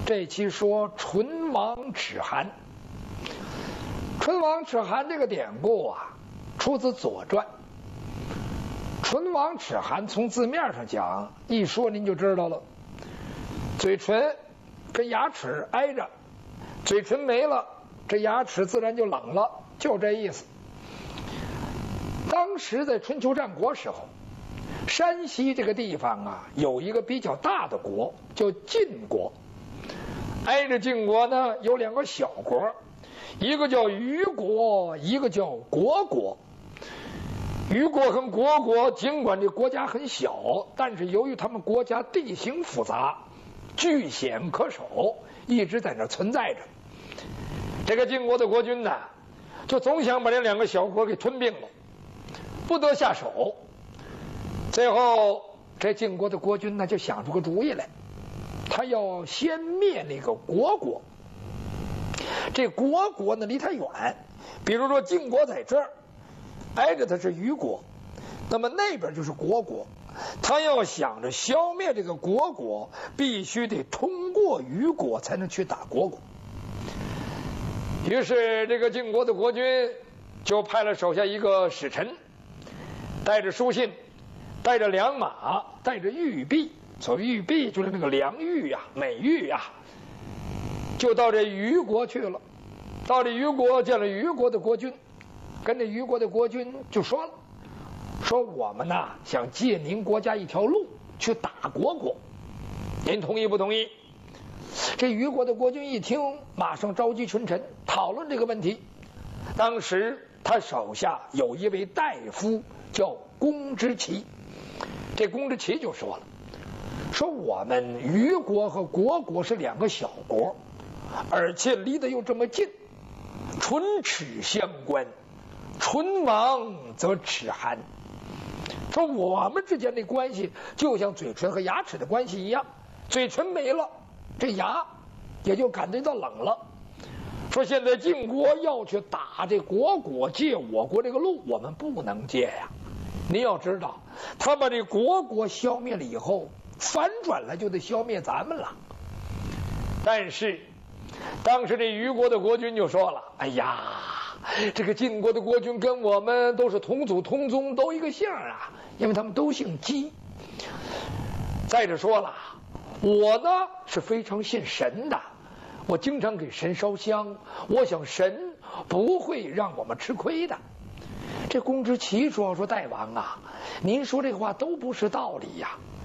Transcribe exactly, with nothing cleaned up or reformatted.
这期说唇亡齿寒。唇亡齿寒这个典故啊，出自《左传》。唇亡齿寒从字面上讲，一说您就知道了，嘴唇跟牙齿挨着，嘴唇没了，这牙齿自然就冷了，就这意思。当时在春秋战国时候，山西这个地方啊，有一个比较大的国叫晋国，挨着晋国呢有两个小国，一个叫虞国，一个叫虢国。虞国和虢国尽管这国家很小，但是由于他们国家地形复杂，据险可守，一直在那存在着。这个晋国的国君呢，就总想把这两个小国给吞并了，不得下手。最后这晋国的国君呢，就想出个主意来，他要先灭那个虢国。这虢国呢离他远，比如说晋国在这儿，挨着他是虞国，那么那边就是虢国。他要想着消灭这个虢国，必须得通过虞国才能去打虢国。于是这个晋国的国君就派了手下一个使臣，带着书信，带着良马，带着玉璧，所谓玉璧就是那个良玉呀、美玉呀，就到这虞国去了。到这虞国见了虞国的国君，跟这虞国的国君就说了，说我们呐想借您国家一条路去打虢国，您同意不同意？这虞国的国君一听，马上召集群臣讨论这个问题。当时他手下有一位大夫叫公之奇，这公之奇就说了，说我们虞国和虢国是两个小国，而且离得又这么近，唇齿相关，唇亡则齿寒。说我们之间的关系就像嘴唇和牙齿的关系一样，嘴唇没了，这牙也就感觉到冷了。说现在晋国要去打这虢国，借我国这个路，我们不能借呀。您要知道，他把这虢国消灭了以后，反转来就得消灭咱们了。但是当时这虞国的国君就说了，哎呀，这个晋国的国君跟我们都是同祖同宗，都一个姓啊，因为他们都姓姬。再者说了，我呢是非常信神的，我经常给神烧香，我想神不会让我们吃亏的。这公之奇说，说大王啊，您说这个话都不是道理呀。